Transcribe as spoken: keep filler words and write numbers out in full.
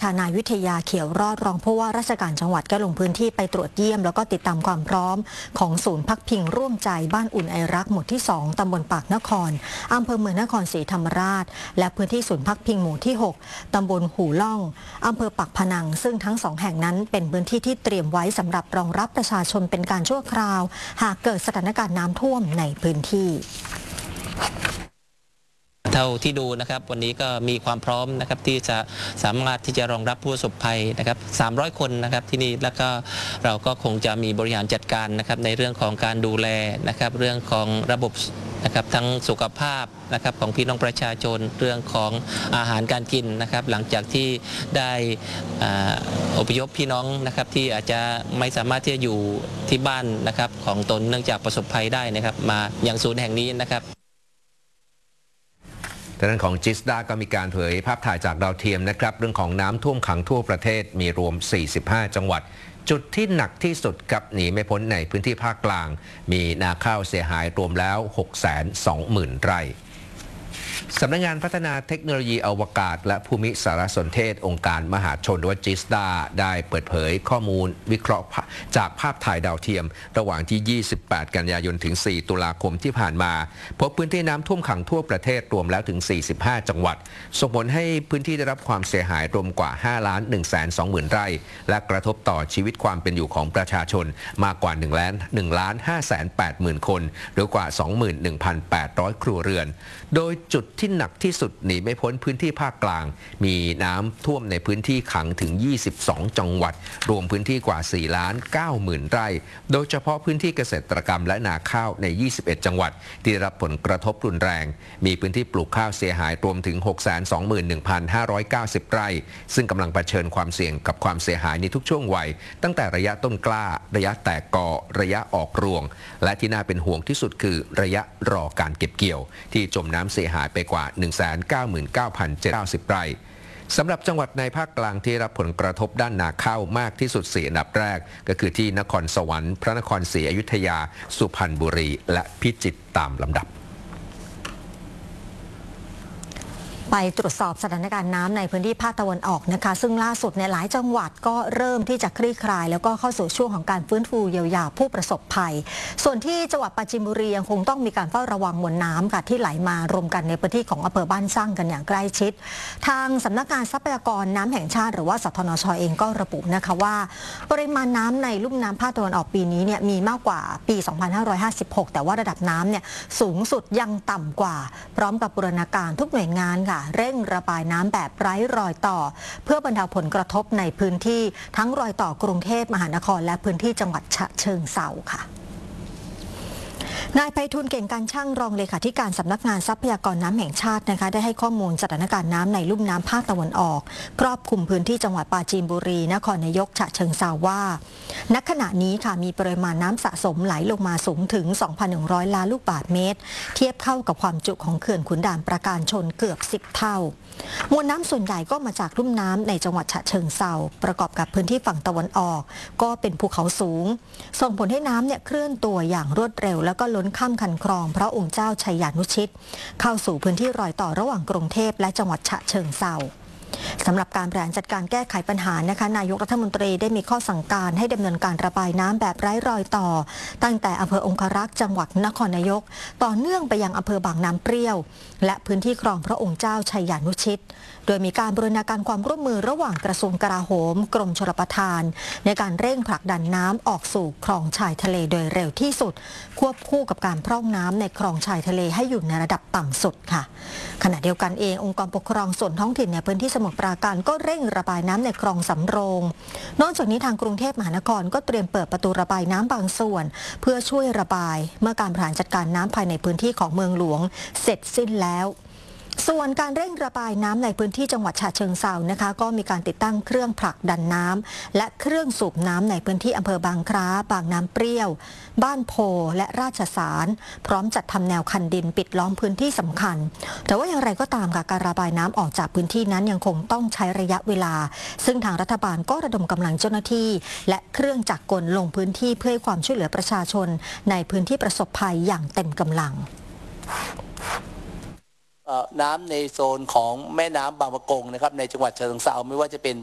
ค่ะนายวิทยาเขียวรอดรองผู้ว่าราชการจังหวัดก็ลงพื้นที่ไปตรวจเยี่ยมแล้วก็ติดตามความพร้อมของศูนย์พักพิงร่วมใจบ้านอุ่นไอรักหมู่ที่สองตำบลปากนครอำเภอเมืองนครศรีธรรมราชและพื้นที่ศูนย์พักพิงหมู่ที่หกตำบลหูล่องอำเภอปากพนังซึ่งทั้งสองแห่งนั้นเป็นพื้นที่ที่เตรียมไว้สำหรับรองรับประชาชนเป็นการชั่วคราวหากเกิดสถานการณ์น้ำท่วมในพื้นที่เท่าที่ดูนะครับวันนี้ก็มีความพร้อมนะครับที่จะสามารถที่จะรองรับผู้ประสบภัยนะครับสามร้อยคนนะครับที่นี่แล้วก็เราก็คงจะมีบริหารจัดการนะครับในเรื่องของการดูแลนะครับเรื่องของระบบนะครับทั้งสุขภาพนะครับของพี่น้องประชาชนเรื่องของอาหารการกินนะครับหลังจากที่ได้อพยพพี่น้องนะครับที่อาจจะไม่สามารถที่จะอยู่ที่บ้านนะครับของตนเนื่องจากประสบภัยได้นะครับมาอย่างศูนย์แห่งนี้นะครับทางด้านของจิสดาก็มีการเผยภาพถ่ายจากดาวเทียมนะครับเรื่องของน้ำท่วมขังทั่วประเทศมีรวมสี่สิบห้าจังหวัดจุดที่หนักที่สุดกับหนีไม่พ้นในพื้นที่ภาคกลางมีนาข้าวเสียหายรวมแล้ว หกแสนสองหมื่น ไร่สำนักงานพัฒนาเทคโนโลยีอวกาศและภูมิสารสนเทศองค์การมหาชนหรือว่าจิสดาได้เปิดเผยข้อมูลวิเคราะห์จากภาพถ่ายดาวเทียมระหว่างที่ยี่สิบแปดกันยายนถึงสี่ตุลาคมที่ผ่านมาพบพื้นที่น้ำท่วมขังทั่วประเทศรวมแล้วถึงสี่สิบห้าจังหวัดส่งผลให้พื้นที่ได้รับความเสียหายรวมกว่า ห้าล้านหนึ่งแสนสองหมื่น ไร่และกระทบต่อชีวิตความเป็นอยู่ของประชาชนมากกว่าหนึ่งล้านหนึ่งล้านห้าแสนแปดหมื่นคนหรือกว่า สองหมื่นหนึ่งพันแปดร้อย ครัวเรือนโดยจุดที่หนักที่สุดหนีไม่พ้นพื้นที่ภาคกลางมีน้ำท่วมในพื้นที่ขังถึงยี่สิบสองจังหวัดรวมพื้นที่กว่า สี่ล้านเก้าหมื่น ไร่โดยเฉพาะพื้นที่เกษตรกรรมและนาข้าวในยี่สิบเอ็ดจังหวัดที่ได้รับผลกระทบรุนแรงมีพื้นที่ปลูกข้าวเสียหายรวมถึง หกแสนสองหมื่นหนึ่งพันห้าร้อยเก้าสิบ ไร่ซึ่งกำลังเผชิญความเสี่ยงกับความเสียหายในทุกช่วงวัยตั้งแต่ระยะต้นกล้าระยะแตกกอระยะออกรวงและที่น่าเป็นห่วงที่สุดคือระยะรอการเก็บเกี่ยวที่จมน้ำเสียหายไปกว่า หนึ่งแสนเก้าหมื่นเก้าพันเจ็ดร้อยเก้าสิบ ไร่สำหรับจังหวัดในภาคกลางที่รับผลกระทบด้านนาข้าวมากที่สุดสี่อันดับแรกก็คือที่นครสวรรค์พระนครศรีอยุธยาสุพรรณบุรีและพิจิตรตามลำดับไปตรวจสอบสถานการณ์น้ำในพื้นที่ภาคตะวันออกนะคะซึ่งล่าสุดในหลายจังหวัดก็เริ่มที่จะคลี่คลายแล้วก็เข้าสู่ช่วงของการฟื้นฟูเยียวยาผู้ประสบภัยส่วนที่จังหวัดปราจีนบุรียังคงต้องมีการเฝ้าระวังมวลน้ำค่ะที่ไหลมารวมกันในพื้นที่ของอำเภอบ้านสร้างกันอย่างใกล้ชิดทางสำนักงานทรัพยากรน้ำแห่งชาติหรือว่าสทนช.เองก็ระบุนะคะว่าปริมาณน้ำในลุ่มน้ำภาคตะวันออกปีนี้เนี่ยมีมากกว่าปี สองพันห้าร้อยห้าสิบหก แต่ว่าระดับน้ำเนี่ยสูงสุดยังต่ำกว่าพร้อมกับบูรณาการทุกหน่วยงานค่ะเร่งระบายน้ำแบบไร้รอยต่อเพื่อบรรเทาผลกระทบในพื้นที่ทั้งรอยต่อกรุงเทพมหานครและพื้นที่จังหวัดฉะเชิงเทราค่ะนายไพฑูรย์เก่งการช่างรองเลขาธิการสำนักงานทรัพยากรน้ำแห่งชาตินะคะได้ให้ข้อมูลสถานการณ์น้ำในลุ่มน้ำภาคตะวันออกครอบคลุมพื้นที่จังหวัดปราจีนบุรีนครนายกฉะเชิงเทราว่าณขณะนี้ค่ะมีปริมาณน้ำสะสมไหลลงมาสูงถึง สองพันหนึ่งร้อย ล้านลูกบาศก์เมตรเทียบเท่ากับความจุของเขื่อนขุนด่านประการชนเกือบสิบเท่ามวลน้ำส่วนใหญ่ก็มาจากลุ่มน้ำในจังหวัดฉะเชิงเทราประกอบกับพื้นที่ฝั่งตะวันออกก็เป็นภูเขาสูงส่งผลให้น้ำเนี่ยเคลื่อนตัวอย่างรวดเร็วแล้วก็ล้นข้ามคันคลองพระองค์เจ้าชัยยานุชิตเข้าสู่พื้นที่รอยต่อระหว่างกรุงเทพและจังหวัดฉะเชิงเทราสำหรับการบริหารจัดการแก้ไขปัญหานะคะนายกรัฐมนตรีได้มีข้อสั่งการให้ดำเนินการระบายน้ำแบบไร้รอยต่อตั้งแต่อำเภอองครักษ์จังหวัดนครนายกต่อเนื่องไปยังอำเภอบางน้ำเปรี้ยวและพื้นที่คลองพระองค์เจ้าชัยยานุชิตโดยมีการบูรณาการความร่วมมือระหว่างกระทรวงกลาโหมกรมชลประทานในการเร่งผลักดันน้ำออกสู่คลองชายทะเลโดยเร็วที่สุดควบคู่กับการพร่องน้ำในคลองชายทะเลให้อยู่ในระดับต่ำสุดค่ะขณะเดียวกันเององค์กรปกครองส่วนท้องถิ่นในพื้นที่สมุทรปราการก็เร่งระบายน้ำในคลองสำโรงนอกจากนี้ทางกรุงเทพมหานครก็เตรียมเปิดประตูระบายน้ำบางส่วนเพื่อช่วยระบายเมื่อการบริหารจัดการน้ำภายในพื้นที่ของเมืองหลวงเสร็จสิ้นแล้วส่วนการเร่งระบายน้ำในพื้นที่จังหวัดฉะเชิงเทรานะคะก็มีการติดตั้งเครื่องผลักดันน้ำและเครื่องสูบน้ำในพื้นที่อำเภอบางคล้าบางน้ำเปรี้ยวบ้านโพและราชสารพร้อมจัดทำแนวคันดินปิดล้อมพื้นที่สำคัญแต่ว่าอย่างไรก็ตามค่ะการระบายน้ำออกจากพื้นที่นั้นยังคงต้องใช้ระยะเวลาซึ่งทางรัฐบาลก็ระดมกำลังเจ้าหน้าที่และเครื่องจักรกลลงพื้นที่เพื่อให้ความช่วยเหลือประชาชนในพื้นที่ประสบภัยอย่างเต็มกำลังน้ำในโซนของแม่น้ำบางปะกงนะครับในจังหวัดฉะเชิงเทราไม่ว่าจะเป็น